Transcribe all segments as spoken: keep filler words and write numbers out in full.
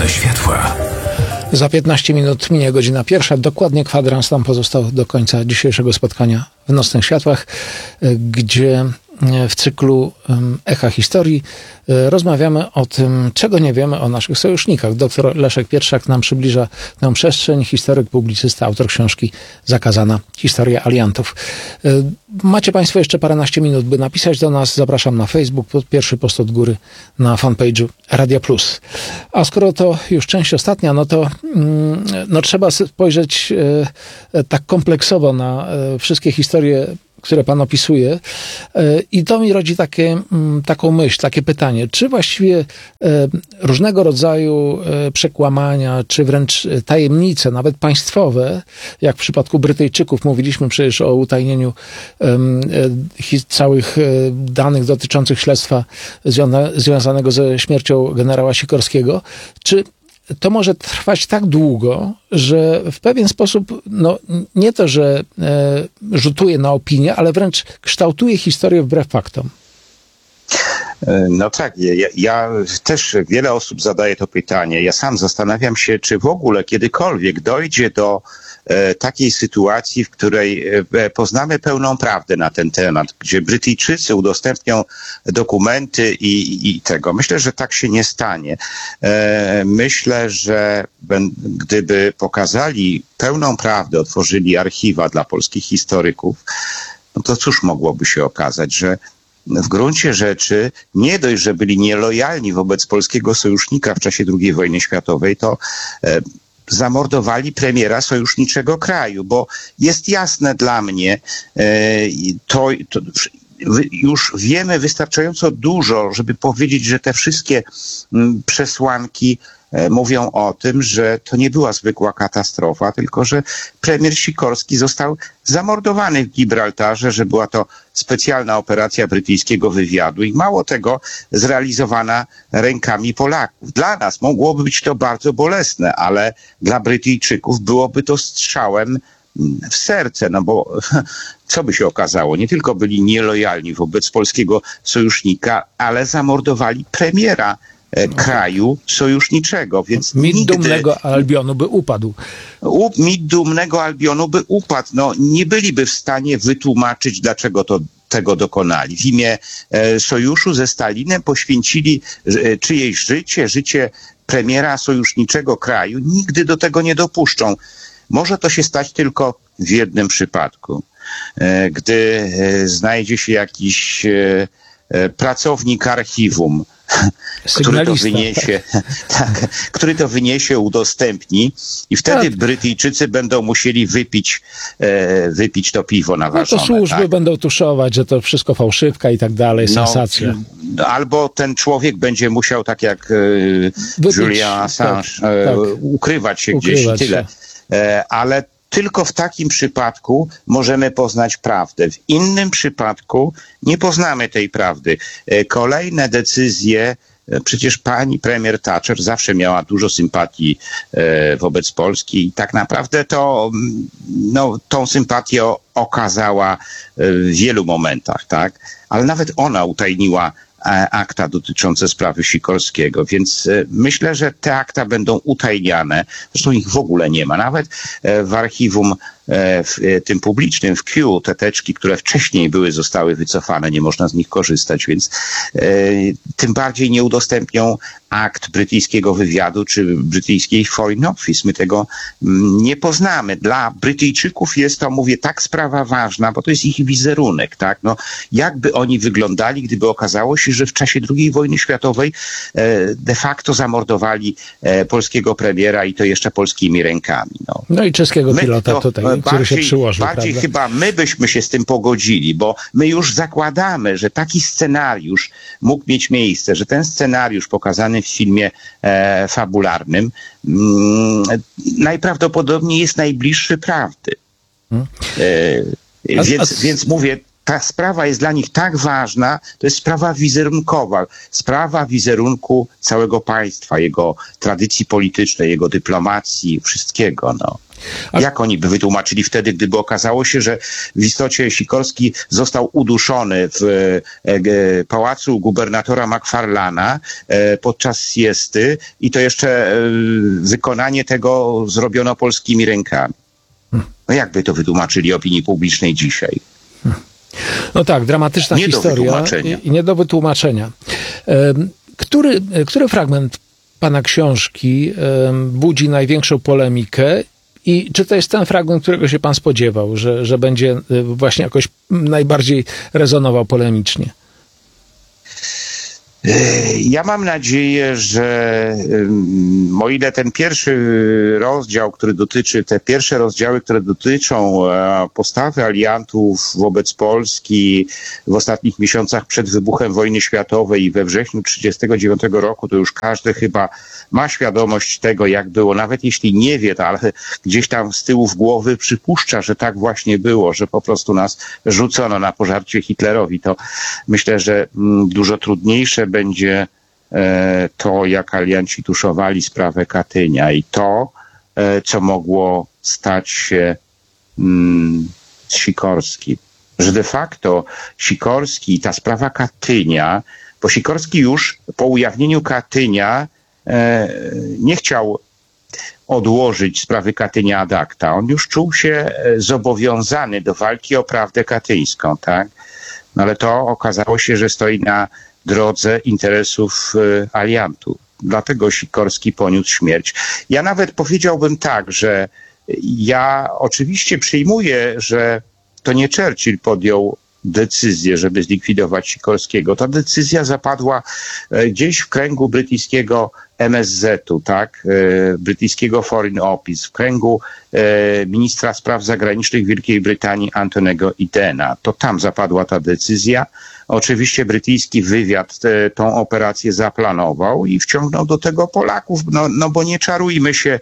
Nocne światła. Za piętnaście minut minie godzina pierwsza. Dokładnie kwadrans nam pozostał do końca dzisiejszego spotkania w Nocnych Światłach, gdzie w cyklu Echa Historii rozmawiamy o tym, czego nie wiemy o naszych sojusznikach. Doktor Leszek Pietrzak nam przybliża tę przestrzeń, historyk, publicysta, autor książki Zakazana historia aliantów. Macie Państwo jeszcze paręnaście minut, by napisać do nas. Zapraszam na Facebook, pierwszy post od góry na fanpage'u Radia Plus. A skoro to już część ostatnia, no to no, trzeba spojrzeć tak kompleksowo na wszystkie historie, które pan opisuje. I to mi rodzi takie, taką myśl, takie pytanie, czy właściwie różnego rodzaju przekłamania, czy wręcz tajemnice, nawet państwowe, jak w przypadku Brytyjczyków, mówiliśmy przecież o utajnieniu całych danych dotyczących śledztwa związanego ze śmiercią generała Sikorskiego, czy to może trwać tak długo, że w pewien sposób, no nie to, że e, rzutuje na opinię, ale wręcz kształtuje historię wbrew faktom. No tak, ja, ja też wiele osób zadaje to pytanie. Ja sam zastanawiam się, czy w ogóle kiedykolwiek dojdzie do e, takiej sytuacji, w której e, poznamy pełną prawdę na ten temat, gdzie Brytyjczycy udostępnią dokumenty i, i tego. Myślę, że tak się nie stanie. E, myślę, że ben, gdyby pokazali pełną prawdę, otworzyli archiwa dla polskich historyków, no to cóż mogłoby się okazać, że w gruncie rzeczy nie dość, że byli nielojalni wobec polskiego sojusznika w czasie drugiej wojny światowej, to e, zamordowali premiera sojuszniczego kraju, bo jest jasne dla mnie, e, to, to już wiemy wystarczająco dużo, żeby powiedzieć, że te wszystkie m, przesłanki mówią o tym, że to nie była zwykła katastrofa, tylko że premier Sikorski został zamordowany w Gibraltarze, że była to specjalna operacja brytyjskiego wywiadu i mało tego zrealizowana rękami Polaków. Dla nas mogłoby być to bardzo bolesne, ale dla Brytyjczyków byłoby to strzałem w serce, no bo co by się okazało? Nie tylko byli nielojalni wobec polskiego sojusznika, ale zamordowali premiera kraju sojuszniczego, więc mit nigdy... dumnego Albionu by upadł. Mit dumnego Albionu by upadł. No, nie byliby w stanie wytłumaczyć, dlaczego to tego dokonali. W imię e, sojuszu ze Stalinem poświęcili e, czyjeś życie, życie premiera sojuszniczego kraju. Nigdy do tego nie dopuszczą. Może to się stać tylko w jednym przypadku. E, gdy e, znajdzie się jakiś e, e, pracownik archiwum, który to wyniesie, tak, który to wyniesie, udostępni i wtedy tak. Brytyjczycy będą musieli wypić, e, wypić to piwo naważone. No to służby tak? będą tuszować, że to wszystko fałszywka i tak dalej, sensacja. No, albo ten człowiek będzie musiał, tak jak e, Julian Assange, tak, e, tak. ukrywać się ukrywać gdzieś i tyle. E, ale tylko w takim przypadku możemy poznać prawdę. W innym przypadku nie poznamy tej prawdy. Kolejne decyzje, przecież pani premier Thatcher zawsze miała dużo sympatii wobec Polski i tak naprawdę to, no, tą sympatię okazała w wielu momentach, tak? Ale nawet ona utajniła akta dotyczące sprawy Sikorskiego, więc myślę, że te akta będą utajniane. Zresztą ich w ogóle nie ma. Nawet w archiwum w tym publicznym, w Q, te teczki, które wcześniej były, zostały wycofane, nie można z nich korzystać, więc e, tym bardziej nie udostępnią akt brytyjskiego wywiadu czy brytyjskiej Foreign Office. My tego m, nie poznamy. Dla Brytyjczyków jest to, mówię, tak sprawa ważna, bo to jest ich wizerunek, tak? No, jakby oni wyglądali, gdyby okazało się, że w czasie drugiej wojny światowej e, de facto zamordowali e, polskiego premiera i to jeszcze polskimi rękami. No, no i czeskiego My pilota to, tutaj. Bardziej, się przyłożył, bardziej prawda? chyba my byśmy się z tym pogodzili, bo my już zakładamy, że taki scenariusz mógł mieć miejsce, że ten scenariusz pokazany w filmie e, fabularnym mm, najprawdopodobniej jest najbliższy prawdy. Hmm. E, a, więc, a... więc mówię, ta sprawa jest dla nich tak ważna, to jest sprawa wizerunkowa, sprawa wizerunku całego państwa, jego tradycji politycznej, jego dyplomacji, wszystkiego, no. A... Jak oni by wytłumaczyli wtedy, gdyby okazało się, że w istocie Sikorski został uduszony w e, e, pałacu gubernatora McFarlana e, podczas siesty i to jeszcze e, wykonanie tego zrobiono polskimi rękami. No jakby to wytłumaczyli opinii publicznej dzisiaj? No tak, dramatyczna nie historia i, i nie do wytłumaczenia. Który, który fragment pana książki budzi największą polemikę i czy to jest ten fragment, którego się pan spodziewał, że, że będzie właśnie jakoś najbardziej rezonował polemicznie? Ja mam nadzieję, że o ile ten pierwszy rozdział, który dotyczy, te pierwsze rozdziały, które dotyczą postawy aliantów wobec Polski w ostatnich miesiącach przed wybuchem wojny światowej i we wrześniu tysiąc dziewięćset trzydziestego dziewiątego roku, to już każdy chyba ma świadomość tego, jak było, nawet jeśli nie wie, to ale gdzieś tam z tyłu w głowy przypuszcza, że tak właśnie było, że po prostu nas rzucono na pożarcie Hitlerowi. To myślę, że dużo trudniejsze będzie to, jak alianci tuszowali sprawę Katynia i to, co mogło stać się z Sikorskim. Że de facto Sikorski, ta sprawa Katynia, bo Sikorski już po ujawnieniu Katynia nie chciał odłożyć sprawy Katynia ad acta. On już czuł się zobowiązany do walki o prawdę katyńską, tak? No ale to okazało się, że stoi na drodze interesów y, aliantów. Dlatego Sikorski poniósł śmierć. Ja nawet powiedziałbym tak, że ja oczywiście przyjmuję, że to nie Churchill podjął decyzję, żeby zlikwidować Sikorskiego. Ta decyzja zapadła gdzieś w kręgu brytyjskiego M S Z-u, tak, brytyjskiego Foreign Office, w kręgu ministra spraw zagranicznych Wielkiej Brytanii Antonego Idena. To tam zapadła ta decyzja. Oczywiście brytyjski wywiad te, tą operację zaplanował i wciągnął do tego Polaków, no, no bo nie czarujmy się,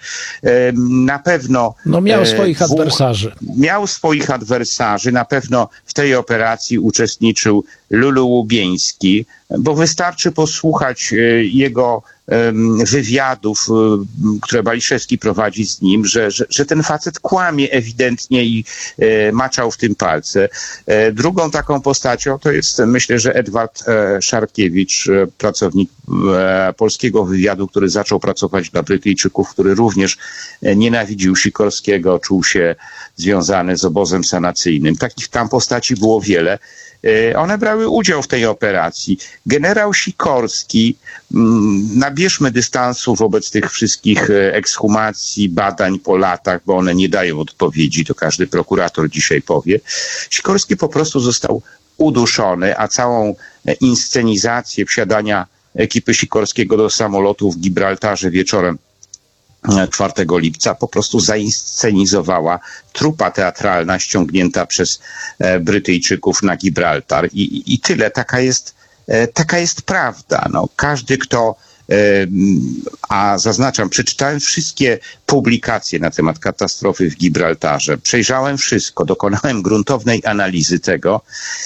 na pewno... No miał swoich dwóch, adwersarzy. Miał swoich adwersarzy, na pewno w tej operacji uczestniczył Lulu Łubieński, bo wystarczy posłuchać jego wywiadów, które Baliszewski prowadzi z nim, że, że, że ten facet kłamie ewidentnie i e, maczał w tym palce. E, drugą taką postacią to jest, myślę, że Edward e, Szarkiewicz, e, pracownik e, polskiego wywiadu, który zaczął pracować dla Brytyjczyków, który również e, nienawidził Sikorskiego, czuł się związany z obozem sanacyjnym. Takich tam postaci było wiele. One brały udział w tej operacji. Generał Sikorski, nabierzmy dystansu wobec tych wszystkich ekshumacji, badań po latach, bo one nie dają odpowiedzi, to każdy prokurator dzisiaj powie. Sikorski po prostu został uduszony, a całą inscenizację wsiadania ekipy Sikorskiego do samolotu w Gibraltarze wieczorem czwartego lipca po prostu zainscenizowała trupa teatralna ściągnięta przez Brytyjczyków na Gibraltar. I, i tyle. Taka jest, taka jest prawda. No, każdy, kto a zaznaczam, przeczytałem wszystkie publikacje na temat katastrofy w Gibraltarze. Przejrzałem wszystko, dokonałem gruntownej analizy tego.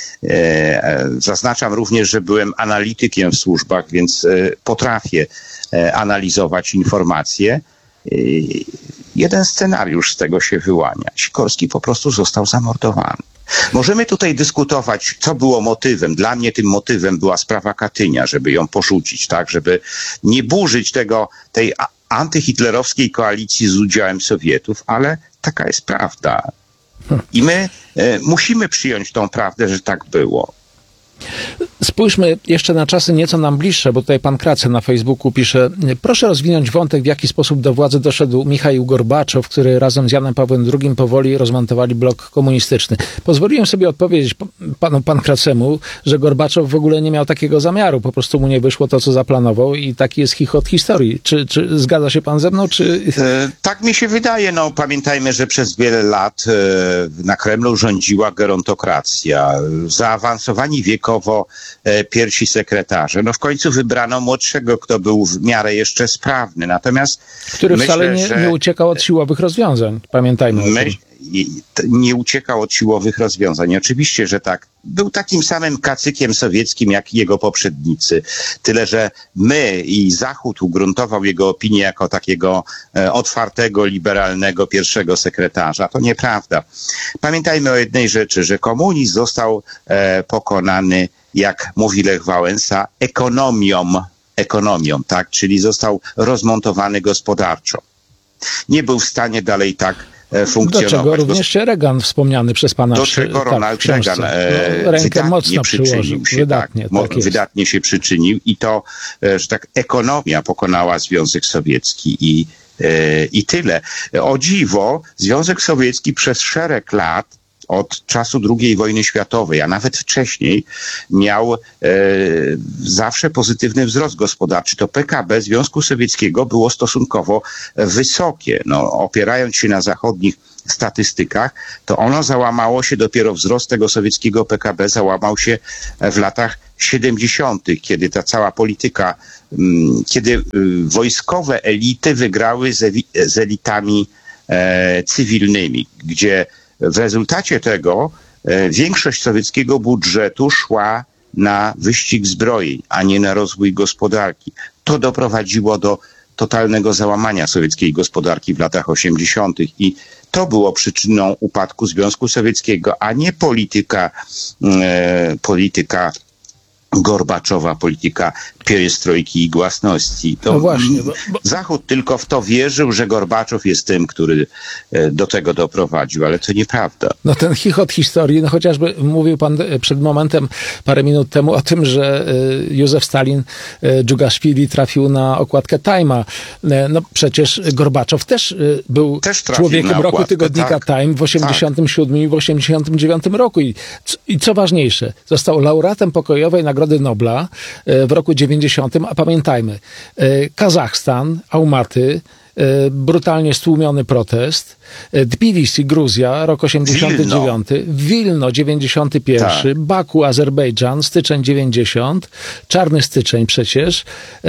Zaznaczam również, że byłem analitykiem w służbach, więc potrafię analizować informacje. Jeden scenariusz z tego się wyłania. Sikorski po prostu został zamordowany. Możemy tutaj dyskutować, co było motywem. Dla mnie tym motywem była sprawa Katynia, żeby ją porzucić, tak, żeby nie burzyć tego, tej antyhitlerowskiej koalicji z udziałem Sowietów, ale taka jest prawda. I my e, musimy przyjąć tą prawdę, że tak było. Spójrzmy jeszcze na czasy nieco nam bliższe, bo tutaj pan Krace na Facebooku pisze: proszę rozwinąć wątek, w jaki sposób do władzy doszedł Michaił Gorbaczow, który razem z Janem Pawłem drugim powoli rozmontowali blok komunistyczny. Pozwoliłem sobie odpowiedzieć panu pan Kracemu, że Gorbaczow w ogóle nie miał takiego zamiaru, po prostu mu nie wyszło to, co zaplanował i taki jest chichot historii. Czy, czy zgadza się pan ze mną, czy... E, tak mi się wydaje. No, pamiętajmy, że przez wiele lat e, na Kremlu rządziła gerontokracja. Zaawansowani wiekowo e, pierwsi sekretarze. No w końcu wybrano młodszego, kto był w miarę jeszcze sprawny. Natomiast który myślę, wcale nie, że... nie uciekał od siłowych rozwiązań. Pamiętajmy o tym. My... nie uciekał od siłowych rozwiązań. Oczywiście, że tak. Był takim samym kacykiem sowieckim, jak jego poprzednicy. Tyle, że my i Zachód ugruntował jego opinię jako takiego e, otwartego, liberalnego pierwszego sekretarza. To nieprawda. Pamiętajmy o jednej rzeczy, że komunizm został e, pokonany, jak mówi Lech Wałęsa, ekonomią, ekonomią, tak? Czyli został rozmontowany gospodarczo. Nie był w stanie dalej tak funkcjonować. Do czego również Reagan wspomniany przez pana. Do czego tak, Ronald Reagan no, rękę mocno przyłożył. Się, wydatnie, tak, tak wydatnie się przyczynił i to, że tak ekonomia pokonała Związek Sowiecki i, i tyle. O dziwo, Związek Sowiecki przez szereg lat od czasu drugiej wojny światowej, a nawet wcześniej, miał e, zawsze pozytywny wzrost gospodarczy. To P K B Związku Sowieckiego było stosunkowo wysokie. No, opierając się na zachodnich statystykach, to ono załamało się, dopiero wzrost tego sowieckiego P K B załamał się w latach siedemdziesiątych, kiedy ta cała polityka, kiedy wojskowe elity wygrały z, z elitami e, cywilnymi, gdzie w rezultacie tego e, większość sowieckiego budżetu szła na wyścig zbrojeń, a nie na rozwój gospodarki. To doprowadziło do totalnego załamania sowieckiej gospodarki w latach osiemdziesiątych i to było przyczyną upadku Związku Sowieckiego, a nie polityka, e, polityka Gorbaczowa, polityka pierestrojki i głasności. To no właśnie, bo, bo... Zachód tylko w to wierzył, że Gorbaczow jest tym, który do tego doprowadził, ale to nieprawda. No ten chichot historii, no chociażby mówił pan przed momentem, parę minut temu o tym, że Józef Stalin, Dżugaszwili trafił na okładkę Time'a. No przecież Gorbaczow też był też człowiekiem roku tygodnika tak, Time w osiemdziesiątym siódmym tak. i w osiemdziesiątym dziewiątym roku. I, I co ważniejsze, został laureatem pokojowej Nagrody Nobla w roku dziewięćdziesiątym, a pamiętajmy, Kazachstan, Almaty, brutalnie stłumiony protest, Tbilisi, Gruzja, rok osiemdziesiąty dziewiąty, Wilno, Wilno dziewięćdziesiąty pierwszy, tak. Baku, Azerbejdżan, styczeń dziewięćdziesiąty, czarny styczeń przecież.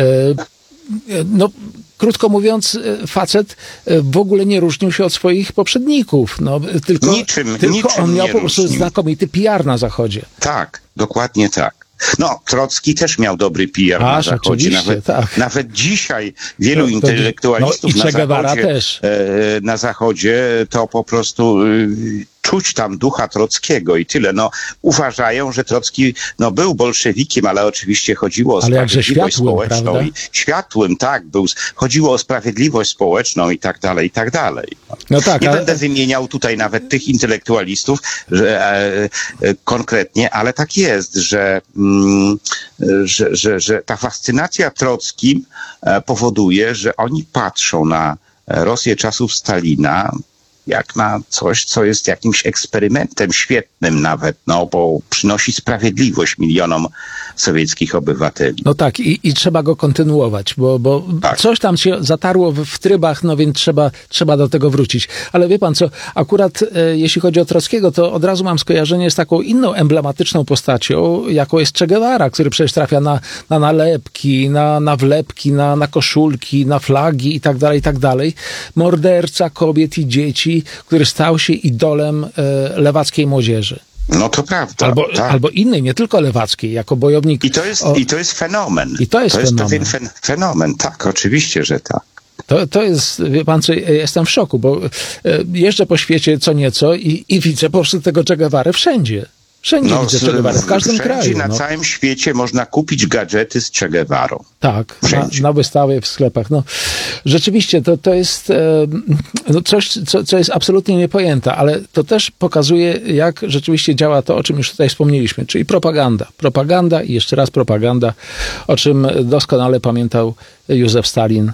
No, krótko mówiąc, facet w ogóle nie różnił się od swoich poprzedników. No, tylko niczym, tylko niczym on miał nie po prostu różnił. Znakomity P R na Zachodzie. Tak, dokładnie tak. No, Trocki też miał dobry P R Aż, na Zachodzie. Nawet, tak. nawet dzisiaj wielu no, to, intelektualistów no, na, Zachodzie, też. E, na Zachodzie to po prostu e, czuć tam ducha Trockiego i tyle. No, uważają, że Trocki no, był bolszewikiem, ale oczywiście chodziło o ale sprawiedliwość światłym, społeczną. Prawda? I światłym, tak, był, chodziło o sprawiedliwość społeczną i tak dalej, i tak dalej. No tak, Nie ale... będę wymieniał tutaj nawet tych intelektualistów że, e, e, konkretnie, ale tak jest, że, mm, że, że, że ta fascynacja Trockim e, powoduje, że oni patrzą na Rosję czasów Stalina jak na coś, co jest jakimś eksperymentem świetnym nawet, no bo przynosi sprawiedliwość milionom sowieckich obywateli. No tak, i, i trzeba go kontynuować, bo, bo tak. coś tam się zatarło w, w trybach, no więc trzeba, trzeba do tego wrócić. Ale wie pan co, akurat e, jeśli chodzi o Trockiego, to od razu mam skojarzenie z taką inną emblematyczną postacią, jaką jest Che Guevara, który przecież trafia na, na nalepki, na, na wlepki, na, na koszulki, na flagi i tak dalej, i tak dalej. Morderca kobiet i dzieci, który stał się idolem e, lewackiej młodzieży. No to prawda. Albo, tak. albo innej, nie tylko lewackiej, jako bojownik. I to jest, o... i to jest fenomen. I to jest, to jest fenomen. pewien fenomen, tak, oczywiście, że tak. To, to jest, wie pan co, jestem w szoku, bo jeżdżę po świecie co nieco i, i widzę po prostu tego Che Guevary wszędzie. Wszędzie no, widzę Che Guevary, w każdym wszędzie kraju. na no. całym świecie można kupić gadżety z Che Guevarą. Tak, na, na wystawie, w sklepach. No, rzeczywiście to, to jest e, no coś, co, co jest absolutnie niepojęte, ale to też pokazuje, jak rzeczywiście działa to, o czym już tutaj wspomnieliśmy, czyli propaganda. Propaganda i jeszcze raz propaganda, o czym doskonale pamiętał Józef Stalin,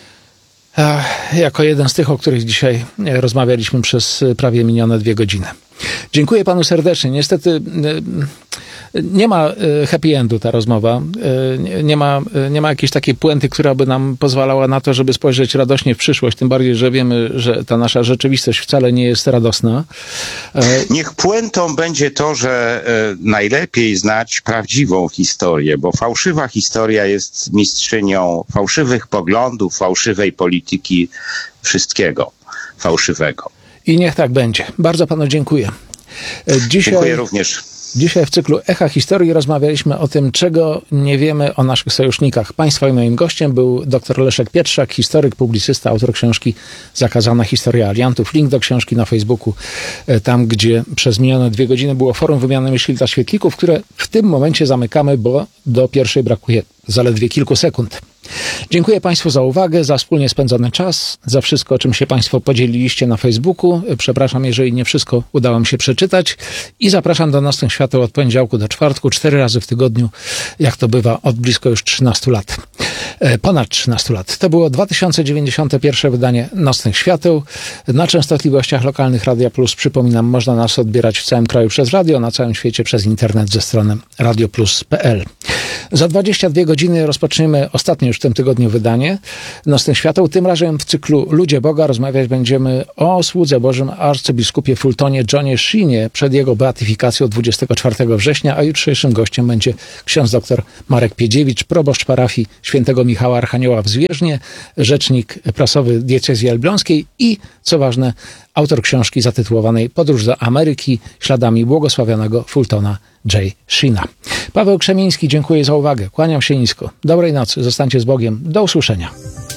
jako jeden z tych, o których dzisiaj rozmawialiśmy przez prawie minione dwie godziny. Dziękuję panu serdecznie. Niestety nie ma happy endu ta rozmowa. Nie ma, nie ma jakiejś takiej puenty, która by nam pozwalała na to, żeby spojrzeć radośnie w przyszłość. Tym bardziej, że wiemy, że ta nasza rzeczywistość wcale nie jest radosna. Niech puentą będzie to, że najlepiej znać prawdziwą historię, bo fałszywa historia jest mistrzynią fałszywych poglądów, fałszywej polityki, wszystkiego fałszywego. I niech tak będzie. Bardzo panu dziękuję. Dzisiaj... Dziękuję również. Dzisiaj w cyklu Echa Historii rozmawialiśmy o tym, czego nie wiemy o naszych sojusznikach. Państwa i moim gościem był dr Leszek Pietrzak, historyk, publicysta, autor książki Zakazana historia aliantów. Link do książki na Facebooku, tam gdzie przez minione dwie godziny było forum wymiany myśli dla świetlików, które w tym momencie zamykamy, bo do pierwszej brakuje zaledwie kilku sekund. Dziękuję Państwu za uwagę, za wspólnie spędzony czas, za wszystko, o czym się Państwo podzieliliście na Facebooku. Przepraszam, jeżeli nie wszystko udało mi się przeczytać i zapraszam do Nocnych Świateł od poniedziałku do czwartku, cztery razy w tygodniu, jak to bywa od blisko już trzynastu lat. Ponad trzynastu lat. To było dwa tysiące dziewięćdziesiąte pierwsze wydanie Nocnych Świateł. Na częstotliwościach lokalnych Radia Plus, przypominam, można nas odbierać w całym kraju przez radio, na całym świecie przez internet ze strony radio plus kropka p l. Za dwadzieścia dwie godziny rozpoczniemy ostatnie już w tym tygodniu wydanie Nocnych Świateł. Tym razem w cyklu Ludzie Boga rozmawiać będziemy o słudze Bożym arcybiskupie Fultonie Johnie Sheenie przed jego beatyfikacją dwudziestego czwartego września, a jutrzejszym gościem będzie ksiądz dr Marek Piedziewicz, proboszcz parafii świętego Michała Archanioła w Zwierznie, rzecznik prasowy diecezji elbląskiej i, co ważne, autor książki zatytułowanej Podróż do Ameryki śladami błogosławionego Fultona J. Sheena. Paweł Krzemiński, dziękuję za uwagę. Kłaniam się nisko. Dobrej nocy. Zostańcie z Bogiem. Do usłyszenia.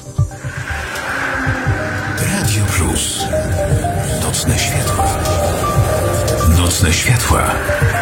Radio Plus. Nocne światła. Nocne światła.